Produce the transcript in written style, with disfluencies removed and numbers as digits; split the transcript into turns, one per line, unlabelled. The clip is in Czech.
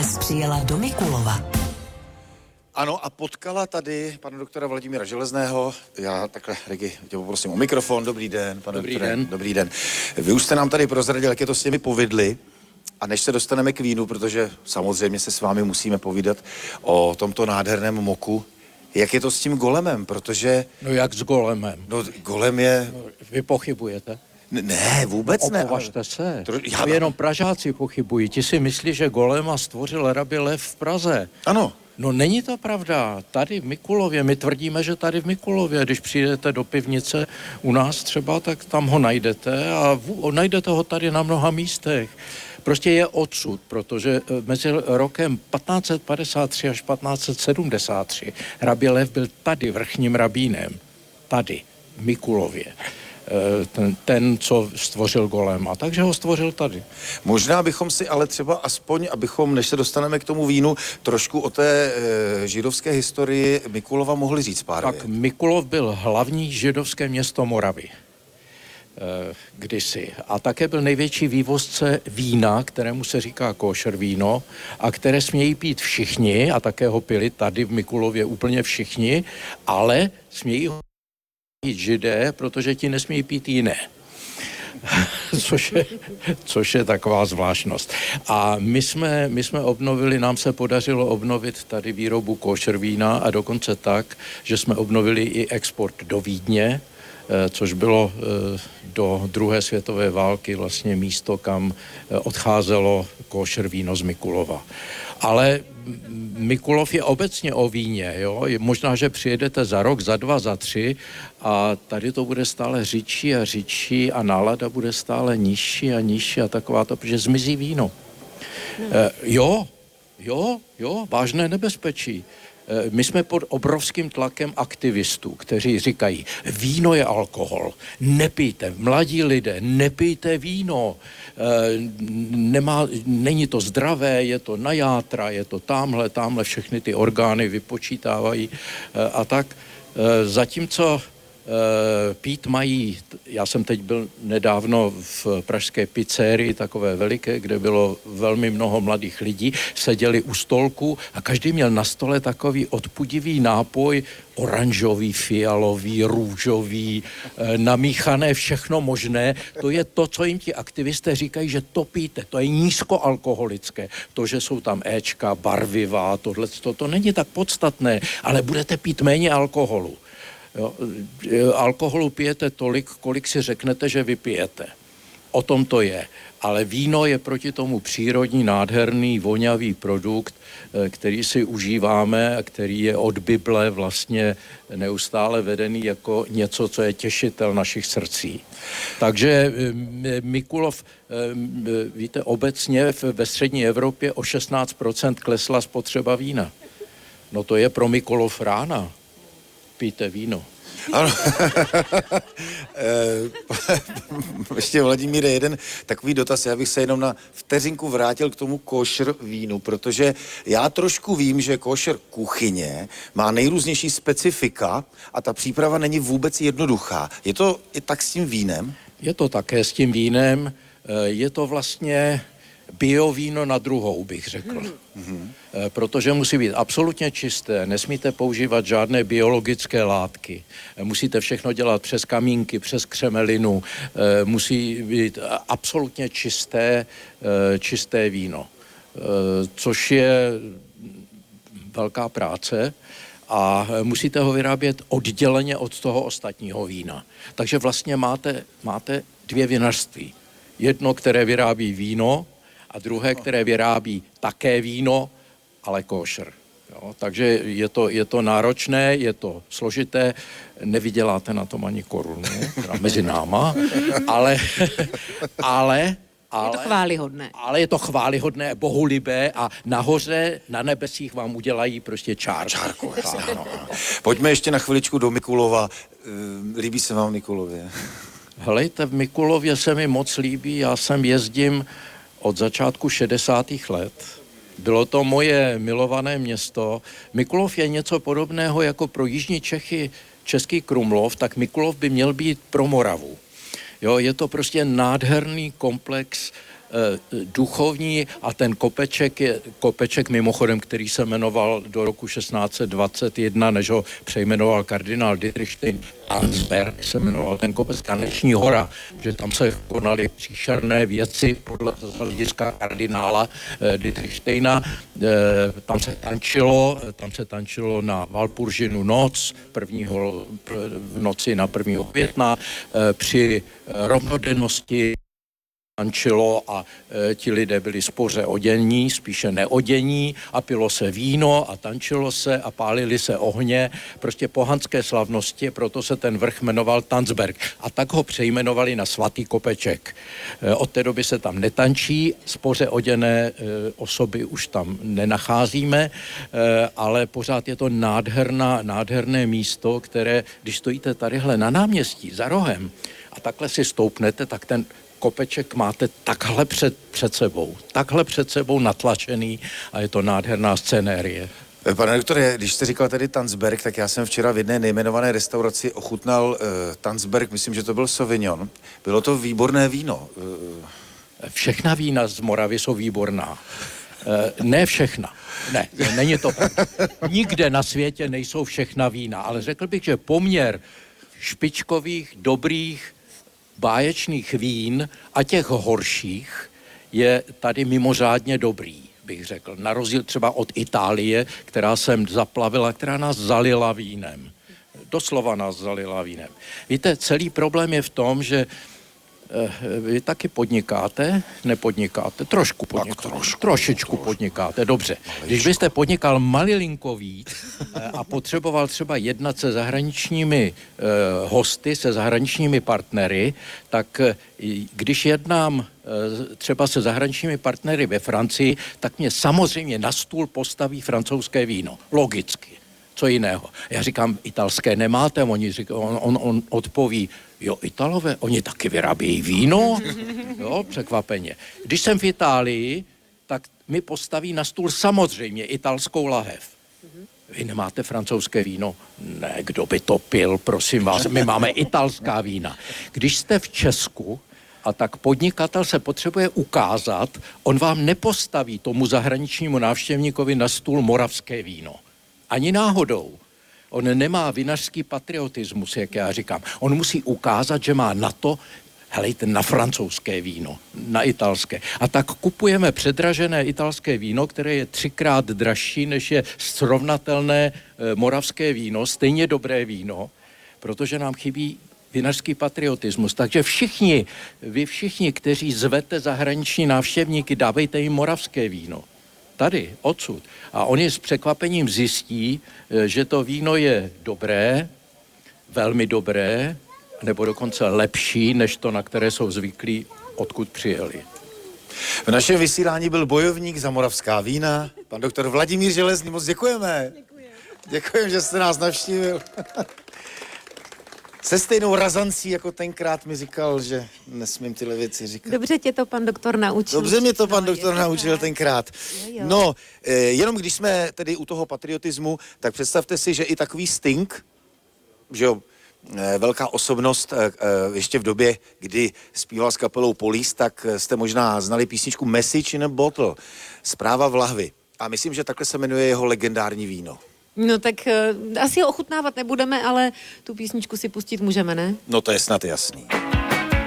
dnes přijela do Mikulova.
Ano, a potkala tady pana doktora Vladimíra Železného. Já takhle, Regi, tě poprosím o mikrofon. Dobrý den, pane
Dobrý
doktore.
den.
Dobrý den. Vy už jste nám tady prozradil, jak je to s těmi povidly. A než se dostaneme k vínu, protože samozřejmě se s vámi musíme povídat o tomto nádherném moku, jak je to s tím golemem, protože...
No jak s golemem?
No, golem je...
Vy pochybujete?
Ne, vůbec ne.
Opovažte se.
Já...
Jenom Pražáci pochybují. Ti si myslí, že golema stvořil Rabi Lev v Praze.
Ano.
No není to pravda. Tady v Mikulově, my tvrdíme, že tady v Mikulově, když přijdete do pivnice u nás třeba, tak tam ho najdete a najdete ho tady na mnoha místech. Prostě je odsud, protože mezi rokem 1553 až 1573 Rabi Lev byl tady vrchním rabínem. Tady, v Mikulově. Ten, co stvořil golema. Takže ho stvořil tady.
Možná bychom si ale třeba aspoň, abychom, než se dostaneme k tomu vínu, trošku o té židovské historii Mikulova mohli říct pár vět.
Tak Mikulov byl hlavní židovské město Moravy. Kdysi. A také byl největší vývozce vína, kterému se říká košer víno a které smějí pít všichni a také ho pili tady v Mikulově úplně všichni, ale smějí ho pít židé, protože ti nesmějí pít jiné. což je taková zvláštnost. A my jsme obnovili, nám se podařilo obnovit tady výrobu košer vína a dokonce tak, že jsme obnovili i export do Vídně, což bylo do druhé světové války vlastně místo, kam odcházelo košer víno z Mikulova. Ale Mikulov je obecně o víně, jo? Možná, že přijedete za rok, za 2, za 3 a tady to bude stále řidší a nálada bude stále nižší a nižší a taková to, protože zmizí víno. Vážné nebezpečí. My jsme pod obrovským tlakem aktivistů, kteří říkají, víno je alkohol, nepijte, mladí lidé, nepijte víno, není to zdravé, je to na játra, je to tamhle, všechny ty orgány vypočítávají a tak. Zatímco pít mají, já jsem teď byl nedávno v pražské pizzerii, takové veliké, kde bylo velmi mnoho mladých lidí, seděli u stolku a každý měl na stole takový odpudivý nápoj, oranžový, fialový, růžový, namíchané, všechno možné. To je to, co jim ti aktivisté říkají, že to pijte, to je nízkoalkoholické. To, že jsou tam éčka, barviva, to není tak podstatné, ale budete pít méně alkoholu. Jo, alkoholu pijete tolik, kolik si řeknete, že vypijete. O tom to je. Ale víno je proti tomu přírodní, nádherný, vonavý produkt, který si užíváme a který je od Bible vlastně neustále vedený jako něco, co je těšitel našich srdcí. Takže Mikulov, víte, obecně ve střední Evropě o 16% klesla spotřeba vína. No to je pro Mikulov rána. Pijte víno.
Ano. Ještě, Vladimíre, jeden takový dotaz. Já bych se jenom na vteřinku vrátil k tomu košer vínu, protože já trošku vím, že košer kuchyně má nejrůznější specifika a ta příprava není vůbec jednoduchá. Je to i tak s tím vínem?
Je to také s tím vínem. Je to vlastně biovíno na druhou, bych řekl. Protože musí být absolutně čisté, nesmíte používat žádné biologické látky, musíte všechno dělat přes kamínky, přes křemelinu, musí být absolutně čisté víno, což je velká práce a musíte ho vyrábět odděleně od toho ostatního vína. Takže vlastně máte 2 vinařství. Jedno, které vyrábí víno, a druhé, které vyrábí také víno, ale košer. Jo, takže je to náročné, je to složité, nevyděláte na tom ani korunu, mezi náma, ale
je to chválihodné.
Ale je to chválihodné, bohulibé a nahoře, na nebesích vám udělají prostě čárku.
Ano. Pojďme ještě na chviličku do Mikulova. Líbí se vám Mikulově?
Helejte, v Mikulově se mi moc líbí, já sem jezdím od začátku 60. let. Bylo to moje milované město. Mikulov je něco podobného jako pro jižní Čechy Český Krumlov, tak Mikulov by měl být pro Moravu. Jo, je to prostě nádherný komplex duchovní a ten kopeček je kopeček mimochodem, který se jmenoval do roku 1621, než ho přejmenoval kardinál Dietrichstein. Landsberg se jmenoval ten kopec, Kaneční hora, že tam se konaly příšerné věci podle hlediska kardinála Dietrichsteina. Tam se tančilo na Valpuržinu noc, v noci na 1. května, při rovnodennosti tančilo a ti lidé byli spoře odění, spíše neodění a pilo se víno a tančilo se a pálili se ohně, prostě pohanské slavnosti, proto se ten vrch jmenoval Tanzberg a tak ho přejmenovali na Svatý kopeček. Od té doby se tam netančí, spoře oděné osoby už tam nenacházíme, ale pořád je to nádherné místo, které, když stojíte tadyhle na náměstí za rohem a takhle si stoupnete, tak ten kopeček máte takhle před sebou natlačený a je to nádherná scenérie.
Pane doktore, když jste říkal tady Tanzberg, tak já jsem včera v jedné nejmenované restauraci ochutnal Tanzberg, myslím, že to byl Sauvignon. Bylo to výborné víno.
Všechna vína z Moravy jsou výborná. Ne všechna. Ne, není to pravda. Nikde na světě nejsou všechna vína, ale řekl bych, že poměr špičkových, dobrých, báječných vín a těch horších je tady mimořádně dobrý, bych řekl. Na rozdíl třeba od Itálie, která sem zaplavila, která nás zalila vínem. Doslova nás zalila vínem. Víte, celý problém je v tom, že vy taky podnikáte, nepodnikáte, trošku podnikáte, trošičku podnikáte, dobře. Když byste podnikal malilinko víc a potřeboval třeba jednat se zahraničními hosty, se zahraničními partnery, tak když jednám třeba se zahraničními partnery ve Francii, tak mě samozřejmě na stůl postaví francouzské víno. Logicky. Co jiného? Já říkám, italské nemáte, on odpoví, jo, Italové, oni taky vyrábějí víno, jo, překvapeně. Když jsem v Itálii, tak mi postaví na stůl samozřejmě italskou lahev. Vy nemáte francouzské víno? Ne, kdo by to pil, prosím vás, my máme italská vína. Když jste v Česku, a tak podnikatel se potřebuje ukázat, on vám nepostaví tomu zahraničnímu návštěvníkovi na stůl moravské víno. Ani náhodou. On nemá vinařský patriotismus, jak já říkám. On musí ukázat, že má na to, helejte, na francouzské víno, na italské. A tak kupujeme předražené italské víno, které je 3krát dražší, než je srovnatelné moravské víno, stejně dobré víno, protože nám chybí vinařský patriotismus. Takže vy všichni, kteří zvete zahraniční návštěvníky, dávejte jim moravské víno. Tady, odsud. A oni s překvapením zjistí, že to víno je dobré, velmi dobré, nebo dokonce lepší, než to, na které jsou zvyklí, odkud přijeli.
V našem vysílání byl bojovník za moravská vína, pan doktor Vladimír Železný. Moc děkujeme. Děkujeme, že jste nás navštívil. Se stejnou razancí, jako tenkrát mi říkal, že nesmím tyhle věci říkat.
Dobře tě to pan doktor naučil.
Dobře mě to pan doktor naučil tenkrát. No, jenom když jsme tedy u toho patriotismu, tak představte si, že i takový Sting, že jo, velká osobnost, ještě v době, kdy zpíval s kapelou Police, tak jste možná znali písničku Message in a Bottle, Zpráva v lahvi. A myslím, že takhle se jmenuje jeho legendární víno.
No tak asi ho ochutnávat nebudeme, ale tu písničku si pustit můžeme, ne?
No to je snad jasný.